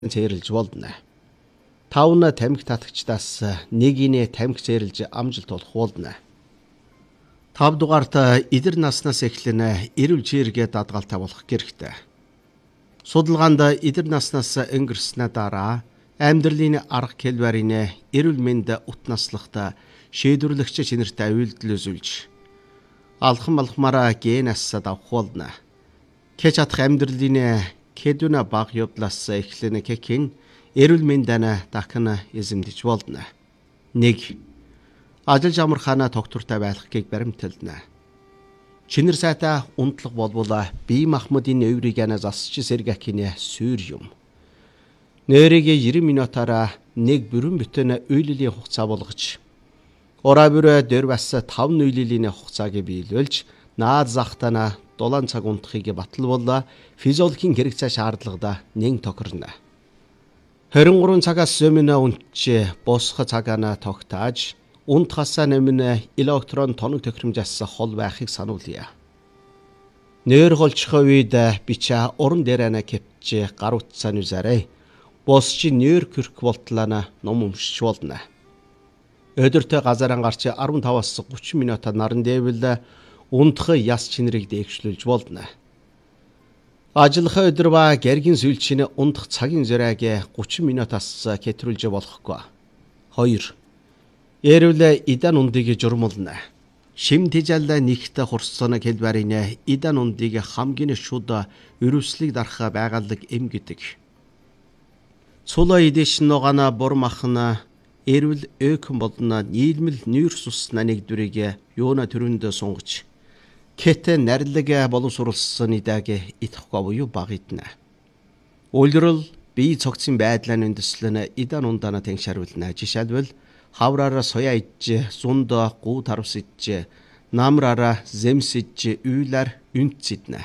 цээрлж болно. Тавна тамхи татагчдаас нэгийг тамхи цээрлж амжилт олох болно. 5 дугаарт эдэр наснаас эхлэн эрүүл чиргээ дадгалтай болох хэрэгтэй. Судалгаанд эдэр наснаас өнгөрснөө дараа амьдралын арга хэлбэрийн эрүүл мэнд ут наслахта шийдвэрлэгч чинэртэй үйлдэл үзүүлж алхамаараа генаас авах болно. Кэж чадах амьдралын кэдүна баг явдлаас эхлэн кекин эрүүл мэндэнэ дахин эзэмдэж болно. 1. Ажил жамархаана тогтвортой байхыг баримтална. Чинэр сайтай унтлах болбол бие махбодын нойрыг засч сэргэхний сүйр юм. Нойрыг 90 минутаараа нэг бүрэн бүтэн үйлэлийн хугацаа болгож ораа бүрэ дээр бас 5 үйлэлийн хугацааг биелүүлж наад захтана 7 цаг унтахыг баталвал физиологийн хэрэгцээ шаардлагада нэн тохирно. 23 цагаас өмнө унтж босох цагаана тогтоож унтахаас өмнө электрон тоног тохиромжаас хол байхыг сануулъя. Нойр холчих үед бичээ уран дээрээ кэвч гар утсаа нүзарэ. Босч нойр кирк болтлаана ном уншиж болно. Өдөртөө газараа гарч 15-аас 30 минут наран дэвэл унтах яс чинрийг дээгшлүүлж болно. Ажиллах өдөр ба гэргийн сүлжийн унтах цагийн зөрөөг 30 минутаас хэтрүүлж болохгүй. 2. Эрүүл идан ундыг журмуулна. Шим тэжэл нэгт хурцсан хэлбэрийн идан ундыг хамгийн шууд өрөвслийг дарах байгалаг эм гэдэг. Цулаа идэш ногана бурмахна эрүүл өкөн болно нийлмэл нүүр суснаа нэгдүрийг юуна төрөнд сунгаж кэт нарилэг боловсруулсан идэг идэхгүй буюу багитна. Улирал бие цогцын байдлаа үндэслэн идан ундана тэншаруулна. Жишээлбэл хавраараа соёо иж, зунд гуу тарвс иж, намраараа земс иж, үйлэр үнцэднэ.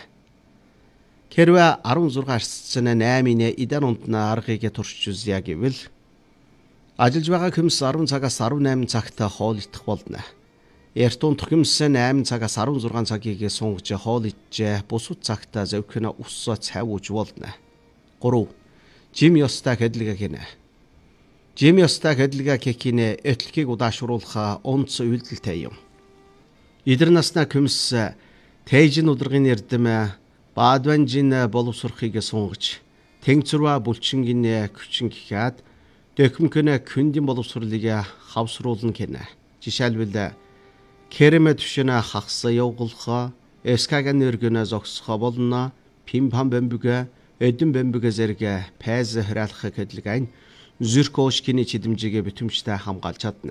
Хэрвээ 16 арцсан 8-ны идан ундна аргыг турш үзье гэвэл ажиллаж байгаа хүмс 10 цагаас 18 цагт хоол идэх болно. Эрт унтах хүмс 8 цагаас 16 цагийг сунгаж хоол идэж бусад цагт зөвхөн ус цав ууж болно. 3. Жим ёстой хэдлэг гинэ. Жим ёстой хэдлэг кекинэ этлэгийг удаашруулах онц үйлдэлтэй юм. Эдэр насна хүмс тэйжин удиргын эрдэм баадванжин боловсрохыг сунгаж тэнгцрва булчингийн күчин гэхад дөкмгэн күндийн боловсролыг хавсруулна гинэ. Жишээлбэл Керэмэ төвшнө хагас явуулах, эскагийн өргөнө зогсох болно, пимпам бэмбүгэ, эдэн бэмбүгэ зэрэг пайз храалах хэдлэгэн зүрхөшкины чидэмжигээ битэмжтэй хамгаалж чадна.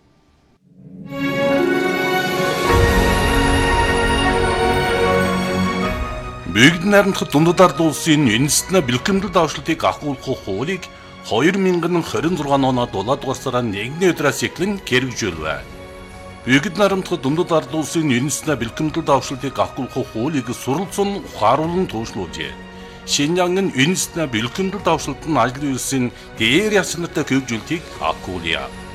Бүгд найрамдах дундад ард улсын үндэстэн бэлтгэмдэл давшлтыг агуулгах хуулийг 2026 оноо 7 дугаар сарын 1-ний өдрөөс эхлэн хэрэгжүүлвэ. Бүгд найрамдах дундад ард улсын үндэстэн бэлтгэмдэл давшлтыг агуулгах хуулийг суралцсан ухааруулан туушнуулжээ. Шинжаангийн үндэстэн бэлтгэмдэл давшлт нь ажлын үйлсийн дээр ясантай хөгжүүлтийг агуулъя.